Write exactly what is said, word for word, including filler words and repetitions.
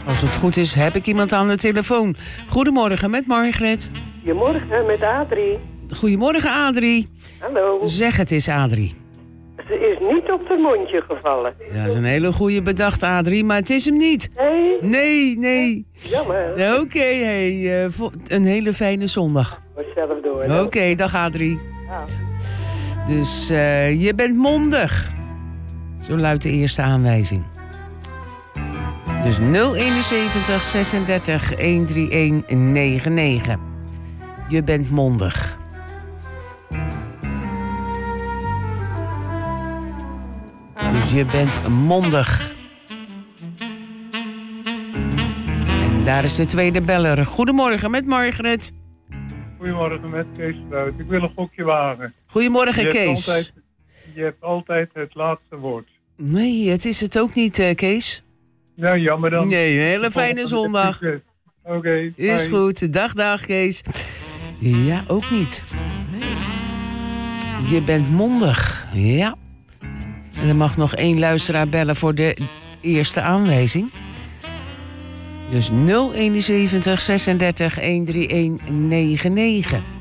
Als het goed is, heb ik iemand aan de telefoon. Goedemorgen met Margret. Goedemorgen met Adrie. Goedemorgen Adrie. Hallo. Zeg het eens Adrie. Ze is niet op haar mondje gevallen. Ja, dat is een hele goede bedacht Adrie, maar het is hem niet. Nee? Nee, nee. Jammer. Oké, okay, hey, uh, vo- een hele fijne zondag. Was zelf door. Oké, okay, dag Adrie. Ja. Dus uh, je bent mondig. Zo luidt de eerste aanwijzing. Dus nul eenenzeventig zesendertig honderdeenennegentig negenennegentig. Je bent mondig. Dus je bent mondig. En daar is de tweede beller. Goedemorgen met Margret. Goedemorgen met Kees Fruit. Ik wil een gokje wagen. Goedemorgen je Kees. Hebt altijd, je hebt altijd het laatste woord. Nee, het is het ook niet uh, Kees. Nou, jammer dan. Nee, een hele fijne zondag. Oké, okay, is bye. goed. Dag, dag Kees. Ja, ook niet. Je bent mondig. Ja. En er mag nog één luisteraar bellen voor de eerste aanwijzing. Dus nul eenenzeventig zesendertig honderdeenennegentig negenennegentig.